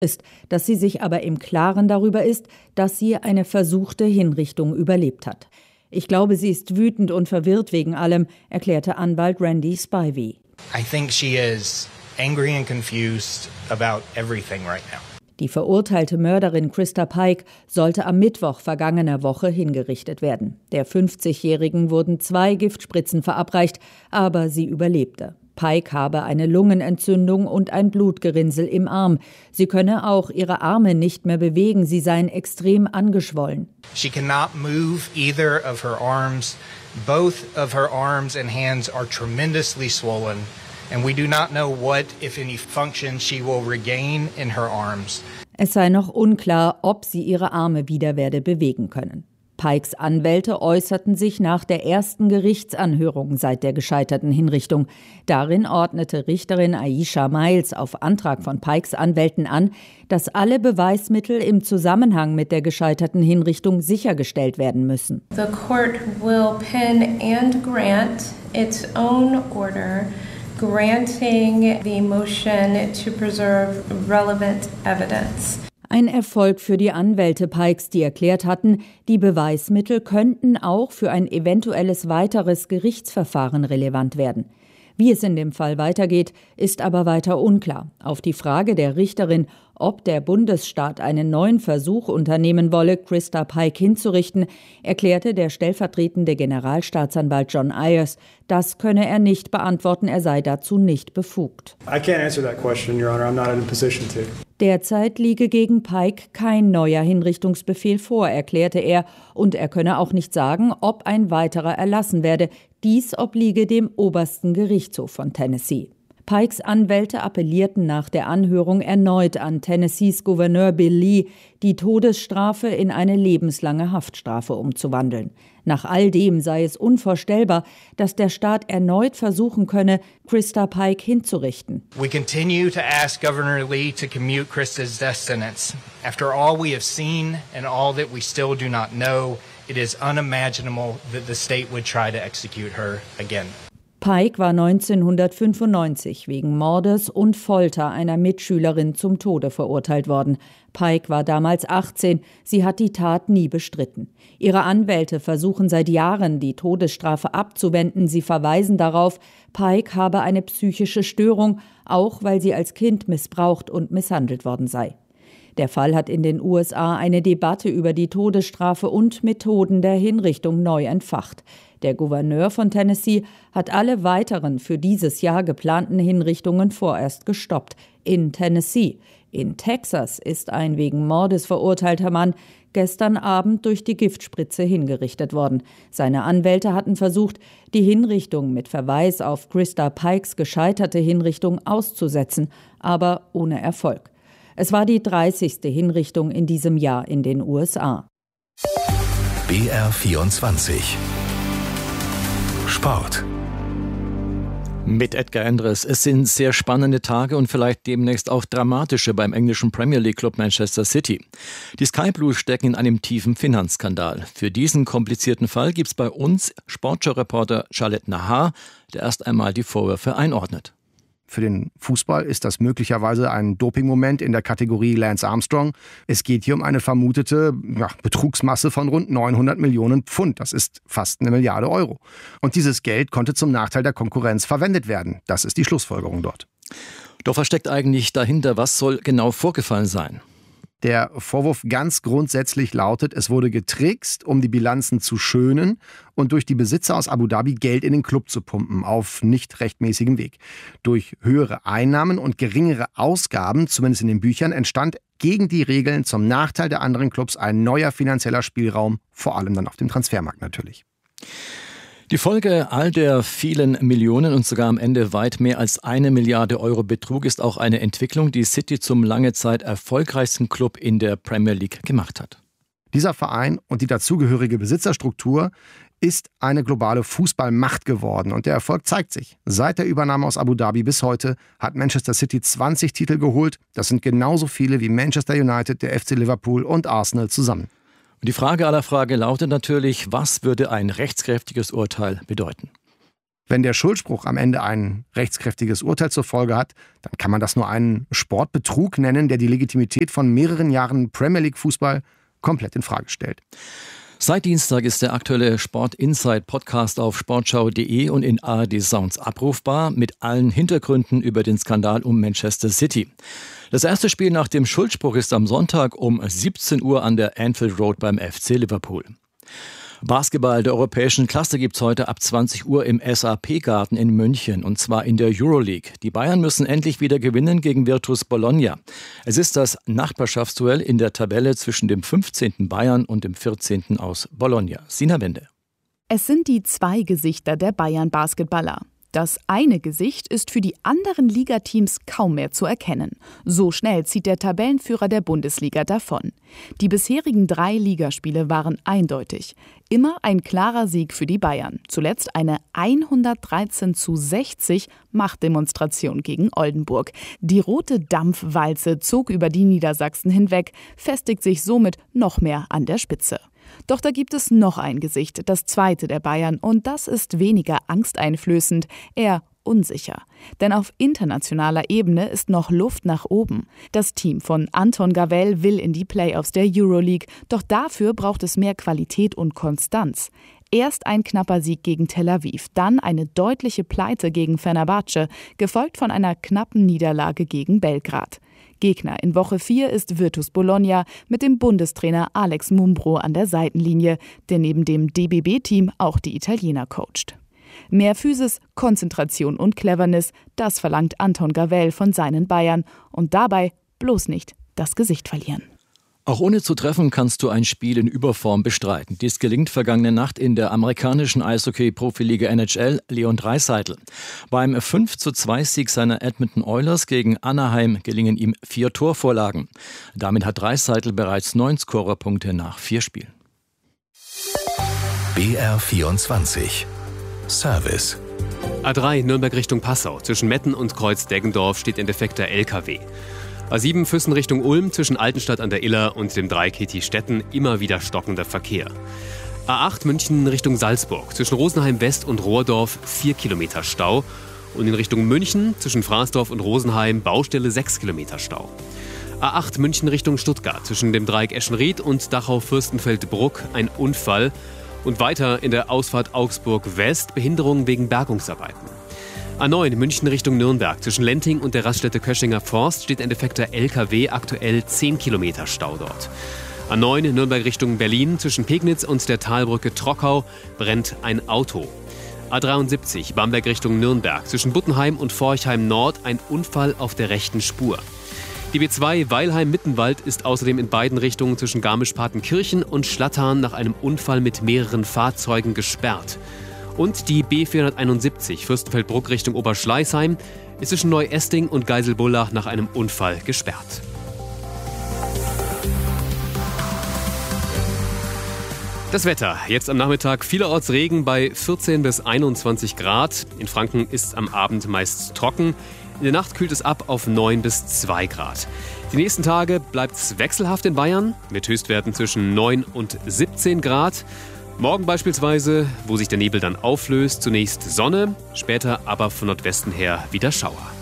ist, dass sie sich aber im Klaren darüber ist, dass sie eine versuchte Hinrichtung überlebt hat. Ich glaube, sie ist wütend und verwirrt wegen allem, erklärte Anwalt Randy Spivey. I think she is angry and confused about everything right now. Die verurteilte Mörderin Krista Pike sollte am Mittwoch vergangener Woche hingerichtet werden. Der 50-Jährigen wurden 2 Giftspritzen verabreicht, aber sie überlebte. Pike habe eine Lungenentzündung und ein Blutgerinnsel im Arm. Sie könne auch ihre Arme nicht mehr bewegen, sie seien extrem angeschwollen. She cannot move either of her arms. Both of her arms and hands are tremendously swollen. And we do not know what, if any, function she will regain in her arms. Es sei noch unklar, ob sie ihre Arme wieder werde bewegen können. Pikes Anwälte äußerten sich nach der ersten Gerichtsanhörung seit der gescheiterten Hinrichtung. Darin ordnete Richterin Aisha Miles auf Antrag von Pikes Anwälten an, dass alle Beweismittel im Zusammenhang mit der gescheiterten Hinrichtung sichergestellt werden müssen. The court will pen and grant its own order granting the motion to preserve relevant evidence. Ein Erfolg für die Anwälte Pikes, die erklärt hatten, die Beweismittel könnten auch für ein eventuelles weiteres Gerichtsverfahren relevant werden. Wie es in dem Fall weitergeht, ist aber weiter unklar. Auf die Frage der Richterin, ob der Bundesstaat einen neuen Versuch unternehmen wolle, Krista Pike hinzurichten, erklärte der stellvertretende Generalstaatsanwalt John Ayers, das könne er nicht beantworten, er sei dazu nicht befugt. I can't answer that question, Your Honor. I'm not in a position to. Derzeit liege gegen Pike kein neuer Hinrichtungsbefehl vor, erklärte er, und er könne auch nicht sagen, ob ein weiterer erlassen werde. Dies obliege dem obersten Gerichtshof von Tennessee. Pikes Anwälte appellierten nach der Anhörung erneut an Tennessees Gouverneur Bill Lee, die Todesstrafe in eine lebenslange Haftstrafe umzuwandeln. Nach all dem sei es unvorstellbar, dass der Staat erneut versuchen könne, Krista Pike hinzurichten. We continue to ask Governor Lee to commute Krista's death sentence. After all we have seen and all that we still do not know, it is unimaginable that the state would try to execute her again. Pike war 1995 wegen Mordes und Folter einer Mitschülerin zum Tode verurteilt worden. Pike war damals 18, sie hat die Tat nie bestritten. Ihre Anwälte versuchen seit Jahren, die Todesstrafe abzuwenden. Sie verweisen darauf, Pike habe eine psychische Störung, auch weil sie als Kind missbraucht und misshandelt worden sei. Der Fall hat in den USA eine Debatte über die Todesstrafe und Methoden der Hinrichtung neu entfacht. Der Gouverneur von Tennessee hat alle weiteren für dieses Jahr geplanten Hinrichtungen vorerst gestoppt. In Tennessee. In Texas ist ein wegen Mordes verurteilter Mann gestern Abend durch die Giftspritze hingerichtet worden. Seine Anwälte hatten versucht, die Hinrichtung mit Verweis auf Krista Pikes gescheiterte Hinrichtung auszusetzen, aber ohne Erfolg. Es war die 30. Hinrichtung in diesem Jahr in den USA. BR24 Sport. Mit Edgar Endres. Es sind sehr spannende Tage und vielleicht demnächst auch dramatische beim englischen Premier League Club Manchester City. Die Sky Blues stecken in einem tiefen Finanzskandal. Für diesen komplizierten Fall gibt es bei uns Sportschau-Reporter Charlotte Nahar, der erst einmal die Vorwürfe einordnet. Für den Fußball ist das möglicherweise ein Dopingmoment in der Kategorie Lance Armstrong. Es geht hier um eine vermutete Betrugsmasse von rund 900 Millionen Pfund. Das ist fast 1 Milliarde Euro. Und dieses Geld konnte zum Nachteil der Konkurrenz verwendet werden. Das ist die Schlussfolgerung dort. Doch was steckt eigentlich dahinter? Was soll genau vorgefallen sein? Der Vorwurf ganz grundsätzlich lautet, es wurde getrickst, um die Bilanzen zu schönen und durch die Besitzer aus Abu Dhabi Geld in den Club zu pumpen, auf nicht rechtmäßigem Weg. Durch höhere Einnahmen und geringere Ausgaben, zumindest in den Büchern, entstand gegen die Regeln zum Nachteil der anderen Clubs ein neuer finanzieller Spielraum, vor allem dann auf dem Transfermarkt natürlich. Die Folge all der vielen Millionen und sogar am Ende weit mehr als 1 Milliarde Euro Betrug ist auch eine Entwicklung, die City zum lange Zeit erfolgreichsten Club in der Premier League gemacht hat. Dieser Verein und die dazugehörige Besitzerstruktur ist eine globale Fußballmacht geworden und der Erfolg zeigt sich. Seit der Übernahme aus Abu Dhabi bis heute hat Manchester City 20 Titel geholt. Das sind genauso viele wie Manchester United, der FC Liverpool und Arsenal zusammen. Und die Frage aller Fragen lautet natürlich, was würde ein rechtskräftiges Urteil bedeuten? Wenn der Schuldspruch am Ende ein rechtskräftiges Urteil zur Folge hat, dann kann man das nur einen Sportbetrug nennen, der die Legitimität von mehreren Jahren Premier League Fußball komplett in Frage stellt. Seit Dienstag ist der aktuelle Sport Insight Podcast auf sportschau.de und in ARD Sounds abrufbar mit allen Hintergründen über den Skandal um Manchester City. Das erste Spiel nach dem Schuldspruch ist am Sonntag um 17 Uhr an der Anfield Road beim FC Liverpool. Basketball der europäischen Klasse gibt's heute ab 20 Uhr im SAP-Garten in München, und zwar in der Euroleague. Die Bayern müssen endlich wieder gewinnen gegen Virtus Bologna. Es ist das Nachbarschaftsduell in der Tabelle zwischen dem 15. Bayern und dem 14. aus Bologna. Sina Wende. Es sind die zwei Gesichter der Bayern-Basketballer. Das eine Gesicht ist für die anderen Ligateams kaum mehr zu erkennen. So schnell zieht der Tabellenführer der Bundesliga davon. Die bisherigen 3 Ligaspiele waren eindeutig. Immer ein klarer Sieg für die Bayern. Zuletzt eine 113:60 Machtdemonstration gegen Oldenburg. Die rote Dampfwalze zog über die Niedersachsen hinweg, festigt sich somit noch mehr an der Spitze. Doch da gibt es noch ein Gesicht, das zweite der Bayern, und das ist weniger angsteinflößend, eher unsicher. Denn auf internationaler Ebene ist noch Luft nach oben. Das Team von Anton Gavell will in die Playoffs der Euroleague, doch dafür braucht es mehr Qualität und Konstanz. Erst ein knapper Sieg gegen Tel Aviv, dann eine deutliche Pleite gegen Fenerbahce, gefolgt von einer knappen Niederlage gegen Belgrad. Gegner in Woche 4 ist Virtus Bologna mit dem Bundestrainer Alex Mumbro an der Seitenlinie, der neben dem DBB-Team auch die Italiener coacht. Mehr Physis, Konzentration und Cleverness, das verlangt Anton Gavell von seinen Bayern, und dabei bloß nicht das Gesicht verlieren. Auch ohne zu treffen kannst du ein Spiel in Überform bestreiten. Dies gelingt vergangene Nacht in der amerikanischen Eishockey-Profiliga NHL Leon Draisaitl. Beim 5:2-Sieg seiner Edmonton Oilers gegen Anaheim gelingen ihm 4 Torvorlagen. Damit hat Draisaitl bereits 9 Scorerpunkte nach 4 Spielen. BR24 Service. A3 Nürnberg Richtung Passau. Zwischen Metten und Kreuz-Deggendorf steht ein defekter LKW. A7 Füssen Richtung Ulm, zwischen Altenstadt an der Iller und dem Dreieck Stetten immer wieder stockender Verkehr. A8 München Richtung Salzburg, zwischen Rosenheim West und Rohrdorf 4 Kilometer Stau. Und in Richtung München, zwischen Fraßdorf und Rosenheim, Baustelle 6 Kilometer Stau. A8 München Richtung Stuttgart, zwischen dem Dreieck Eschenried und Dachau-Fürstenfeldbruck ein Unfall. Und weiter in der Ausfahrt Augsburg West Behinderungen wegen Bergungsarbeiten. A9 München Richtung Nürnberg, zwischen Lenting und der Raststätte Köschinger Forst steht ein defekter LKW, aktuell 10 Kilometer Stau dort. A9 Nürnberg Richtung Berlin, zwischen Pegnitz und der Talbrücke Trockau brennt ein Auto. A73 Bamberg Richtung Nürnberg, zwischen Buttenheim und Forchheim Nord ein Unfall auf der rechten Spur. Die B2 Weilheim-Mittenwald ist außerdem in beiden Richtungen zwischen Garmisch-Partenkirchen und Schlattern nach einem Unfall mit mehreren Fahrzeugen gesperrt. Und die B471 Fürstenfeldbruck Richtung Oberschleißheim ist zwischen Neu-Esting und Geiselbullach nach einem Unfall gesperrt. Das Wetter. Jetzt am Nachmittag vielerorts Regen bei 14 bis 21 Grad. In Franken ist es am Abend meist trocken. In der Nacht kühlt es ab auf 9 bis 2 Grad. Die nächsten Tage bleibt es wechselhaft in Bayern mit Höchstwerten zwischen 9 und 17 Grad. Morgen beispielsweise, wo sich der Nebel dann auflöst, zunächst Sonne, später aber von Nordwesten her wieder Schauer.